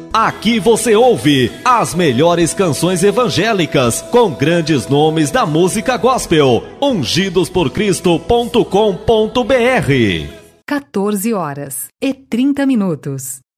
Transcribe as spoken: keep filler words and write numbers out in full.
Aqui você ouve as melhores canções evangélicas com grandes nomes da música gospel. ungidos por cristo ponto com ponto br. quatorze horas e trinta minutos.